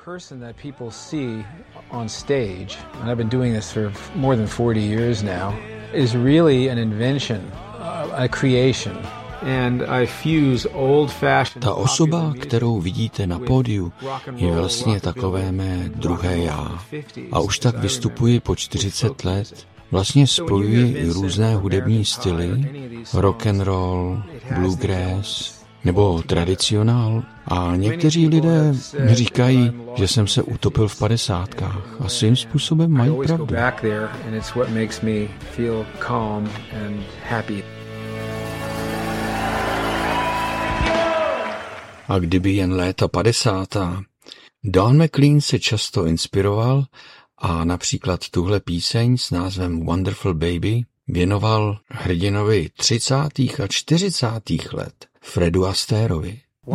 person that people see on stage, and I've been doing this for more than 40 years now, is really an invention, a creation. Ta osoba, kterou vidíte na pódiu, je vlastně takové mé druhé já. A už tak vystupuji po 40 let. Vlastně spojuji i různé hudební styly, rock and roll, bluegrass nebo tradicionál. A někteří lidé mi říkají, že jsem se utopil v 50kách a svým způsobem mají pravdu. A kdyby jen léta 50. Don McLean se často inspiroval a například tuhle píseň s názvem Wonderful Baby věnoval hrdinovi 30. a 40. let Fredu Astérovi.